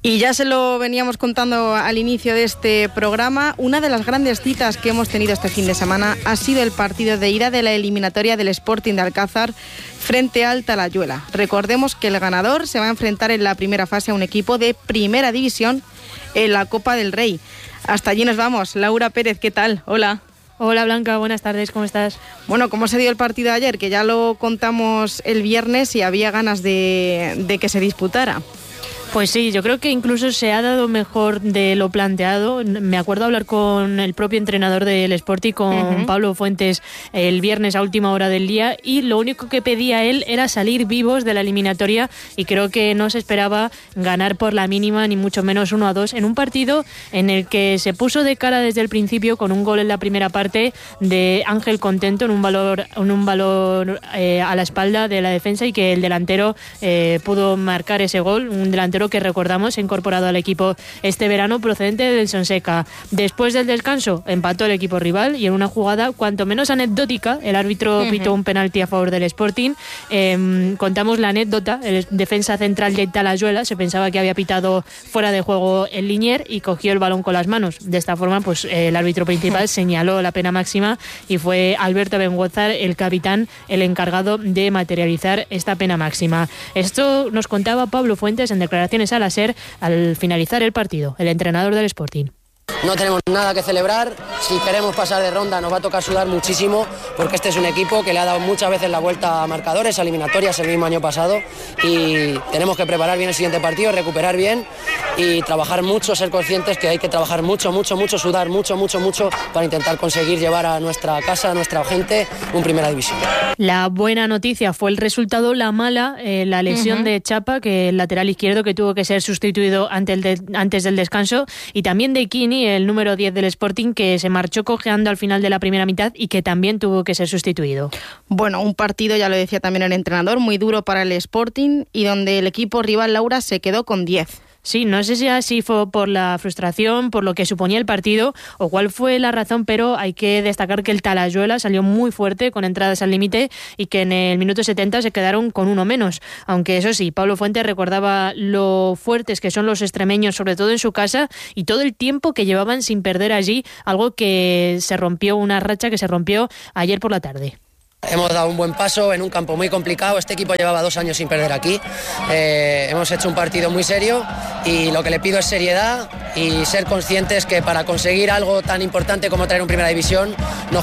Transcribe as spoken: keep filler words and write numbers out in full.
Y ya se lo veníamos contando al inicio de este programa, una de las grandes citas que hemos tenido este fin de semana ha sido el partido de ida de la eliminatoria del Sporting de Alcázar frente al Talayuela. Recordemos que el ganador se va a enfrentar en la primera fase a un equipo de primera división en la Copa del Rey. Hasta allí nos vamos. Laura Pérez, ¿qué tal? Hola. Hola Blanca, buenas tardes, ¿cómo estás? Bueno, ¿cómo se dio el partido de ayer? Que ya lo contamos el viernes y había ganas de, de que se disputara. Pues sí, yo creo que incluso se ha dado mejor de lo planteado. Me acuerdo hablar con el propio entrenador del Sporting, con uh-huh. Pablo Fuentes, el viernes a última hora del día, y lo único que pedía él era salir vivos de la eliminatoria, y creo que no se esperaba ganar por la mínima, ni mucho menos uno a dos, en un partido en el que se puso de cara desde el principio con un gol en la primera parte de Ángel Contento en un valor, en un valor eh, a la espalda de la defensa, y que el delantero eh, pudo marcar ese gol, un delantero que recordamos incorporado al equipo este verano procedente del Sonseca. Después del descanso empató el equipo rival, y en una jugada cuanto menos anecdótica el árbitro uh-huh. pitó un penalti a favor del Sporting. Eh, contamos la anécdota: el defensa central de Talayuela se pensaba que había pitado fuera de juego el Linier y cogió el balón con las manos. De esta forma pues eh, el árbitro principal señaló la pena máxima, y fue Alberto Benguázar, el capitán, el encargado de materializar esta pena máxima. Esto nos contaba Pablo Fuentes en declaración a la SER al finalizar el partido, el entrenador del Sporting. No tenemos nada que celebrar. Si queremos pasar de ronda nos va a tocar sudar muchísimo, porque este es un equipo que le ha dado muchas veces la vuelta a marcadores, a eliminatorias el mismo año pasado, y tenemos que preparar bien el siguiente partido, recuperar bien y trabajar mucho, ser conscientes que hay que trabajar mucho, mucho, mucho, sudar mucho, mucho, mucho para intentar conseguir llevar a nuestra casa, a nuestra gente, un primera división. La buena noticia fue el resultado, la mala, eh, la lesión uh-huh. de Chapa, que el lateral izquierdo, que tuvo que ser sustituido antes, de, antes del descanso, y también de Kini, el número diez del Sporting, que se marchó cojeando al final de la primera mitad y que también tuvo que ser sustituido. Bueno, un partido, ya lo decía también el entrenador, muy duro para el Sporting, y donde el equipo rival, Laura, se quedó con diez. Sí, no sé si así fue por la frustración, por lo que suponía el partido, o cuál fue la razón, pero hay que destacar que el Talayuela salió muy fuerte, con entradas al límite, y que en el minuto setenta se quedaron con uno menos. Aunque eso sí, Pablo Fuentes recordaba lo fuertes que son los extremeños, sobre todo en su casa, y todo el tiempo que llevaban sin perder allí, algo que se rompió, una racha que se rompió ayer por la tarde. Hemos dado un buen paso en un campo muy complicado. Este equipo llevaba dos años sin perder aquí. Eh, hemos hecho un partido muy serio, y lo que le pido es seriedad y ser conscientes que para conseguir algo tan importante como traer un primera división nos